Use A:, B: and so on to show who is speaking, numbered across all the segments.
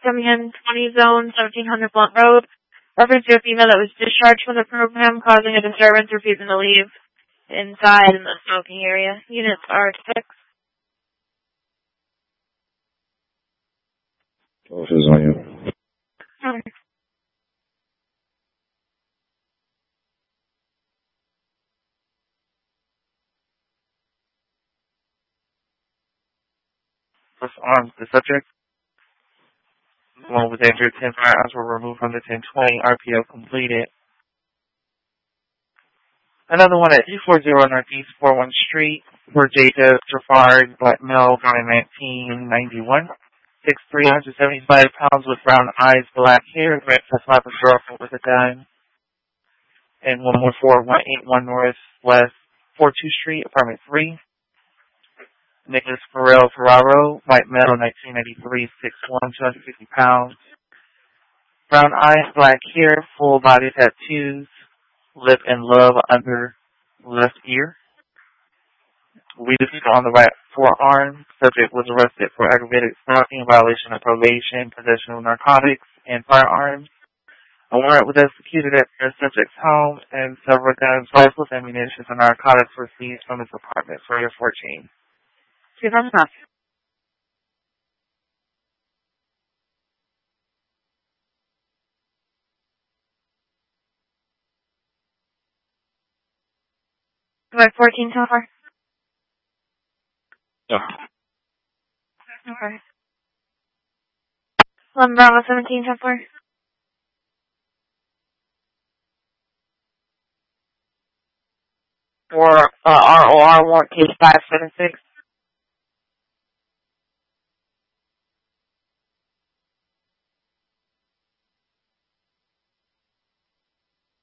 A: coming in 20 zone, 1700 Blunt Road. Reference to a female that was discharged from the program, causing a disturbance, refusing to leave inside in the smoking area. Units are 6.
B: Officers on you.
A: Okay.
C: Arms the subject. One was injured. 10 firearms were removed from the 1020. RPO completed. Another one at 240 Northeast 41 Street for Jada Jafar, black male, found in 1991. 6'3", 175 pounds with brown eyes, black hair, red testified for girlfriend with a gun. And one more for 181 Northwest 42 Street, apartment 3. Nicholas Ferraro, white male, 1993, 6'1", 250 pounds. Brown eyes, black hair, full body tattoos, lip and love under left ear. We defeated on the right forearm. Subject was arrested for aggravated stalking, violation of probation, possession of narcotics, and firearms. A warrant was executed at the subject's home, and several guns, rifles, ammunition, and narcotics were seized from his apartment for year 14.
A: Good enough. About 14 so far?
B: Yeah.
A: Okay. 11 Bravo 17 so far? For ROR warrant case 576.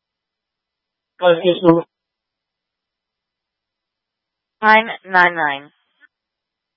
D: What is this?
A: 999.